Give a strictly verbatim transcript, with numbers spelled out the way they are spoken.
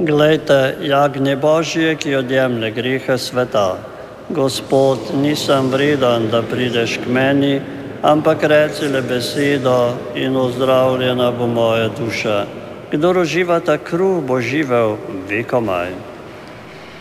Glejte, jagnje Božje, ki odjemlje grehe sveta. Gospod, nisem vreden, da prideš k meni, ampak reci le besedo in ozdravljena bo moja duša. Kdor uživa ta kruh, bo živel vekomaj.